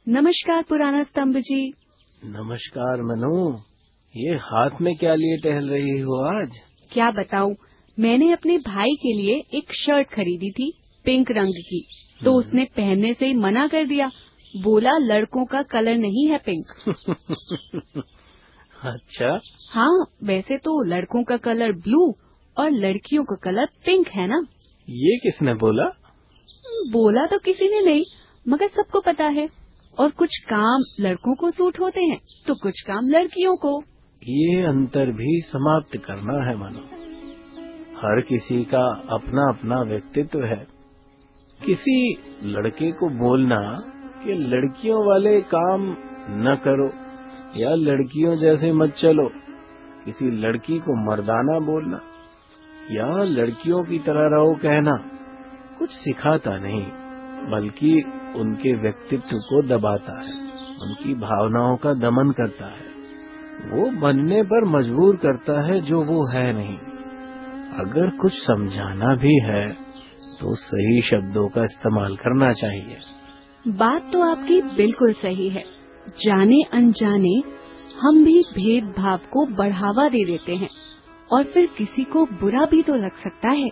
नमस्कार पुराना स्तंभ जी। नमस्कार मनु। ये हाथ में क्या लिए टहल रही हो आज? क्या बताऊं, मैंने अपने भाई के लिए एक शर्ट खरीदी थी पिंक रंग की, तो उसने पहनने से ही मना कर दिया। बोला लड़कों का कलर नहीं है पिंक। अच्छा। हाँ, वैसे तो लड़कों का कलर ब्लू और लड़कियों का कलर पिंक है ना। ये किसने बोला? बोला तो किसी ने नहीं, मगर सबको पता है। और कुछ काम लड़कों को सूट होते हैं तो कुछ काम लड़कियों को। ये अंतर भी समाप्त करना है मनु। हर किसी का अपना अपना व्यक्तित्व है। किसी लड़के को बोलना कि लड़कियों वाले काम न करो या लड़कियों जैसे मत चलो, किसी लड़की को मर्दाना बोलना या लड़कियों की तरह रहो कहना कुछ सिखाता नहीं, बल्कि उनके व्यक्तित्व को दबाता है, उनकी भावनाओं का दमन करता है, वो बनने पर मजबूर करता है जो वो है नहीं। अगर कुछ समझाना भी है तो सही शब्दों का इस्तेमाल करना चाहिए। बात तो आपकी बिल्कुल सही है। जाने अनजाने हम भी भेदभाव को बढ़ावा दे देते हैं और फिर किसी को बुरा भी तो लग सकता है।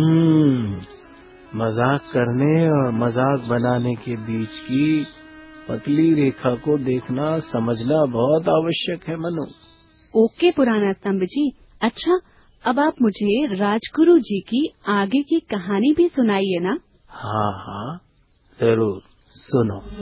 मजाक करने और मजाक बनाने के बीच की पतली रेखा को देखना समझना बहुत आवश्यक है मनु। ओके पुराना स्तंभ जी। अच्छा, अब आप मुझे राजगुरु जी की आगे की कहानी भी सुनाइए ना। हाँ हाँ, जरूर, सुनो।